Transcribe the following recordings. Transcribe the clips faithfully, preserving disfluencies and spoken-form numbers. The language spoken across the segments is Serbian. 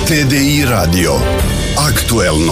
T D I Radio. Aktuelno.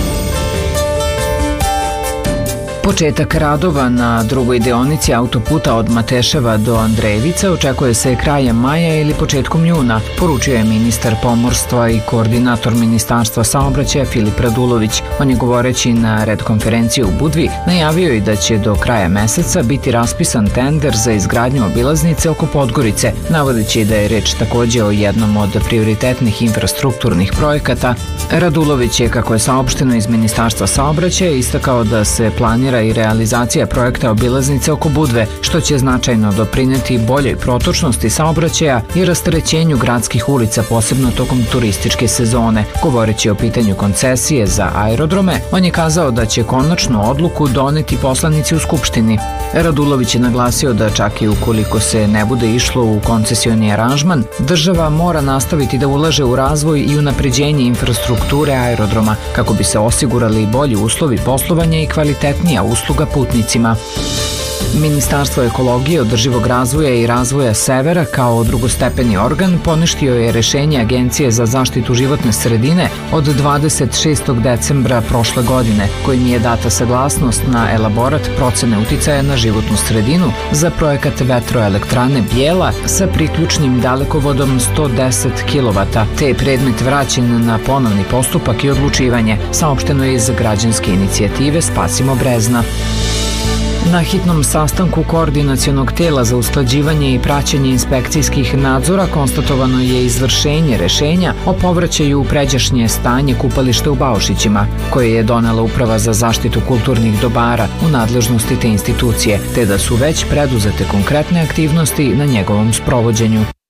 Početak radova na drugoj deonici autoputa od Mateševa do Andrejevice očekuje se krajem maja ili početkom juna, poručio je ministar pomorstva i koordinator Ministarstva saobraćaja Filip Radulović. On je, govoreći na red konferenciji u Budvi, najavio i da će do kraja meseca biti raspisan tender za izgradnju obilaznice oko Podgorice, navodeći da je reč takođe o jednom od prioritetnih infrastrukturnih projekata. Radulović je, kako je saopšteno iz Ministarstva saobraćaja, istakao da se planira i realizacija projekta obilaznice oko Budve, što će značajno doprineti boljoj protočnosti saobraćaja i rasterećenju gradskih ulica, posebno tokom turističke sezone. Govoreći o pitanju koncesije za aerodrome, on je kazao da će konačnu odluku doneti poslanici u Skupštini. Radulović je naglasio da čak i ukoliko se ne bude išlo u koncesioni aranžman, država mora nastaviti da ulaže u razvoj i unapređenje infrastrukture aerodroma kako bi se osigurali bolji uslovi poslovanja i kvalitetnija usluga putnicima. Ministarstvo ekologije, održivog razvoja i razvoja Severa kao drugostepeni organ poništio je rešenje Agencije za zaštitu životne sredine od dvadeset šestog decembra prošle godine, kojim je data saglasnost na elaborat procene uticaja na životnu sredinu za projekat vetroelektrane Bijela sa priključnim dalekovodom sto deset kilovata, te je predmet vraćen na ponovni postupak i odlučivanje, saopšteno je iz građanske inicijative Spasimo Brezna. Na hitnom sastanku Koordinacionog tela za usklađivanje i praćenje inspekcijskih nadzora konstatovano je izvršenje rešenja o povraćaju u pređašnje stanje kupališta u Baušićima, koje je donela Uprava za zaštitu kulturnih dobara u nadležnosti te institucije, te da su već preduzete konkretne aktivnosti na njegovom sprovođenju.